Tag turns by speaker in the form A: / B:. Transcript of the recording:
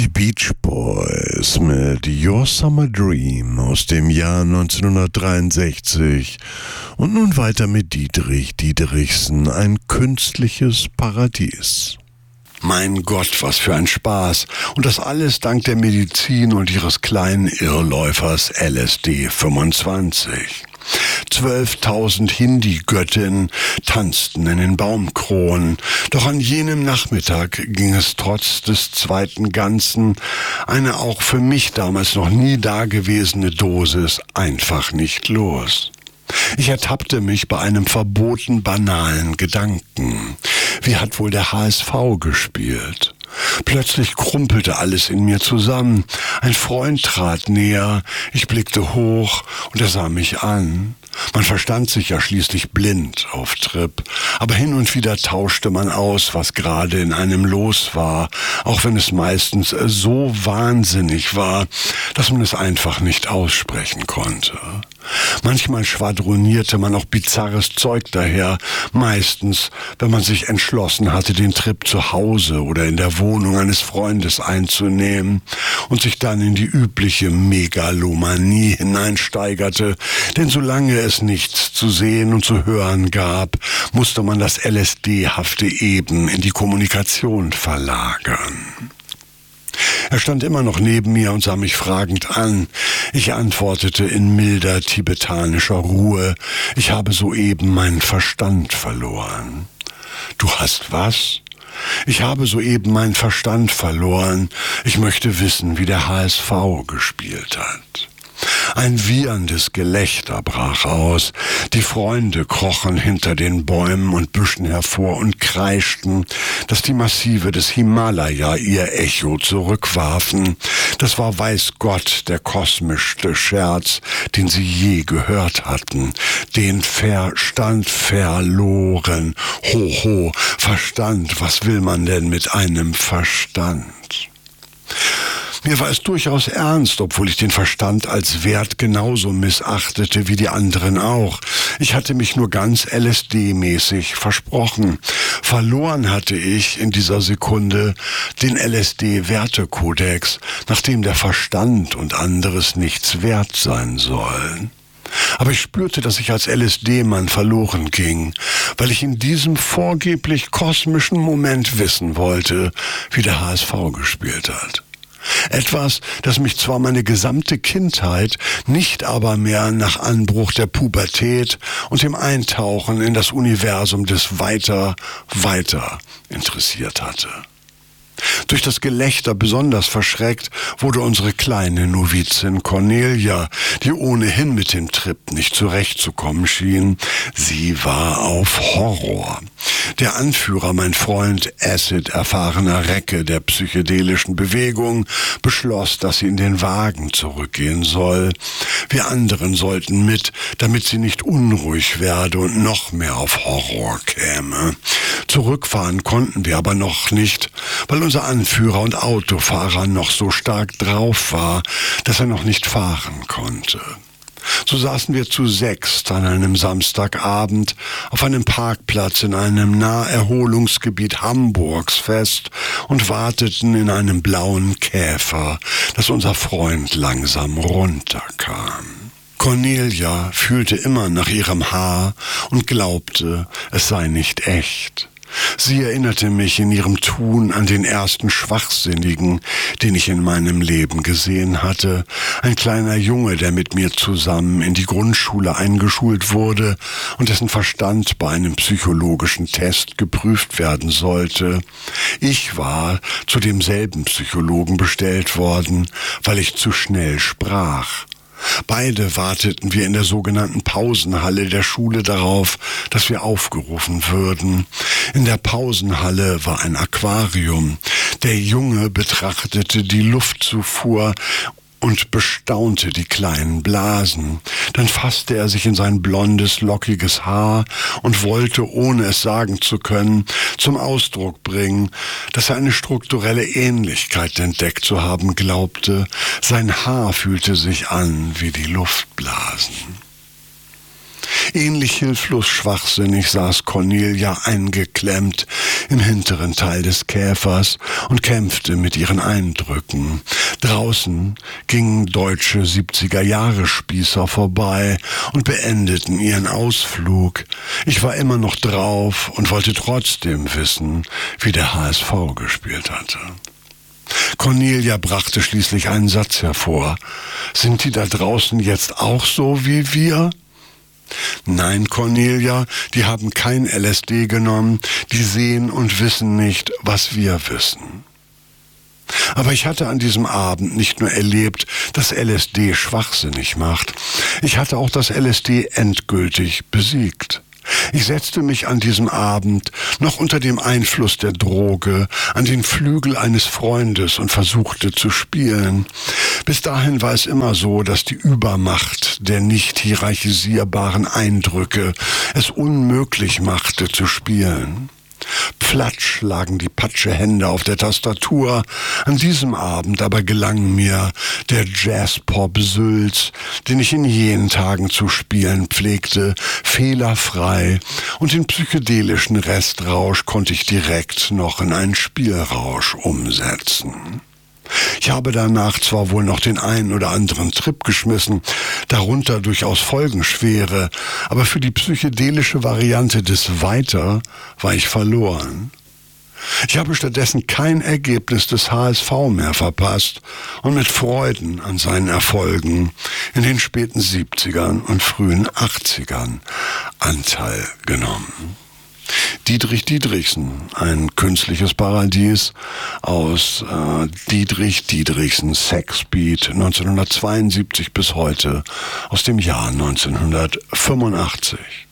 A: Die Beach Boys mit Your Summer Dream aus dem Jahr 1963 und nun weiter mit Dietrich Dietrichsen, ein künstliches Paradies. Mein Gott, was für ein Spaß. Und das alles dank der Medizin und ihres kleinen Irrläufers LSD 25. 12.000 Hindi-Göttinnen tanzten in den Baumkronen. Doch an jenem Nachmittag ging es trotz des zweiten Ganzen, eine auch für mich damals noch nie dagewesene Dosis, einfach nicht los. Ich ertappte mich bei einem verboten banalen Gedanken. Wie hat wohl der HSV gespielt? Plötzlich krumpelte alles in mir zusammen. Ein Freund trat näher, ich blickte hoch und er sah mich an. Man verstand sich ja schließlich blind auf Trip, aber hin und wieder tauschte man aus, was gerade in einem los war, auch wenn es meistens so wahnsinnig war, dass man es einfach nicht aussprechen konnte. Manchmal schwadronierte man auch bizarres Zeug daher, meistens, wenn man sich entschlossen hatte, den Trip zu Hause oder in der Wohnung eines Freundes einzunehmen und sich dann in die übliche Megalomanie hineinsteigerte, denn solange es nichts zu sehen und zu hören gab, musste man das LSD-hafte Eben in die Kommunikation verlagern. Er stand immer noch neben mir und sah mich fragend an. Ich antwortete in milder tibetanischer Ruhe: Ich habe soeben meinen Verstand verloren. Du hast was? Ich habe soeben meinen Verstand verloren. Ich möchte wissen, wie der HSV gespielt hat. Ein wieherndes Gelächter brach aus. Die Freunde krochen hinter den Bäumen und Büschen hervor und kreischten, dass die Massive des Himalaya ihr Echo zurückwarfen. Das war, weiß Gott, der kosmischste Scherz, den sie je gehört hatten. Den Verstand verloren. Ho, Verstand, was will man denn mit einem Verstand? Mir war es durchaus ernst, obwohl ich den Verstand als Wert genauso missachtete wie die anderen auch. Ich hatte mich nur ganz LSD-mäßig versprochen. Verloren hatte ich in dieser Sekunde den LSD-Wertekodex, nach dem der Verstand und anderes nichts wert sein sollen. Aber ich spürte, dass ich als LSD-Mann verloren ging, weil ich in diesem vorgeblich kosmischen Moment wissen wollte, wie der HSV gespielt hat. Etwas, das mich zwar meine gesamte Kindheit, nicht aber mehr nach Anbruch der Pubertät und dem Eintauchen in das Universum des Weiter interessiert hatte. Durch das Gelächter besonders verschreckt wurde unsere kleine Novizin Cornelia, die ohnehin mit dem Trip nicht zurechtzukommen schien. Sie war auf Horror. Der Anführer, mein Freund, Acid-erfahrener Recke der psychedelischen Bewegung, beschloss, dass sie in den Wagen zurückgehen soll. Wir anderen sollten mit, damit sie nicht unruhig werde und noch mehr auf Horror käme. Zurückfahren konnten wir aber noch nicht, weil unser Anführer und Autofahrer noch so stark drauf war, dass er noch nicht fahren konnte. So saßen wir zu 6 an einem Samstagabend auf einem Parkplatz in einem Naherholungsgebiet Hamburgs fest und warteten in einem blauen Käfer, dass unser Freund langsam runterkam. Cornelia fühlte immer nach ihrem Haar und glaubte, es sei nicht echt. Sie erinnerte mich in ihrem Tun an den ersten Schwachsinnigen, den ich in meinem Leben gesehen hatte. Ein kleiner Junge, der mit mir zusammen in die Grundschule eingeschult wurde und dessen Verstand bei einem psychologischen Test geprüft werden sollte. Ich war zu demselben Psychologen bestellt worden, weil ich zu schnell sprach. Beide warteten wir in der sogenannten Pausenhalle der Schule darauf, dass wir aufgerufen würden. In der Pausenhalle war ein Aquarium. Der Junge betrachtete die Luftzufuhr und bestaunte die kleinen Blasen. Dann fasste er sich in sein blondes, lockiges Haar und wollte, ohne es sagen zu können, zum Ausdruck bringen, dass er eine strukturelle Ähnlichkeit entdeckt zu haben glaubte. Sein Haar fühlte sich an wie die Luftblasen. Ähnlich hilflos schwachsinnig saß Cornelia eingeklemmt im hinteren Teil des Käfers und kämpfte mit ihren Eindrücken. Draußen gingen deutsche 70er-Jahre-Spießer vorbei und beendeten ihren Ausflug. Ich war immer noch drauf und wollte trotzdem wissen, wie der HSV gespielt hatte. Cornelia brachte schließlich einen Satz hervor. Sind die da draußen jetzt auch so wie wir? Nein, Cornelia, die haben kein LSD genommen, die sehen und wissen nicht, was wir wissen. Aber ich hatte an diesem Abend nicht nur erlebt, dass LSD schwachsinnig macht, ich hatte auch das LSD endgültig besiegt. Ich setzte mich an diesem Abend noch unter dem Einfluss der Droge an den Flügel eines Freundes und versuchte zu spielen. Bis dahin war es immer so, dass die Übermacht der nicht hierarchisierbaren Eindrücke es unmöglich machte zu spielen. Platsch lagen die Patschehände auf der Tastatur. An diesem Abend aber gelang mir der Jazz-Pop-Sülz, den ich in jenen Tagen zu spielen pflegte, fehlerfrei, und den psychedelischen Restrausch konnte ich direkt noch in einen Spielrausch umsetzen. Ich habe danach zwar wohl noch den einen oder anderen Trip geschmissen, darunter durchaus folgenschwere, aber für die psychedelische Variante des Weiter war ich verloren. Ich habe stattdessen kein Ergebnis des HSV mehr verpasst und mit Freuden an seinen Erfolgen in den späten 70ern und frühen 80ern Anteil genommen. Dietrich Dietrichsen, ein künstliches Paradies aus Dietrich Dietrichsen Sexbeat 1972 bis heute aus dem Jahr 1985.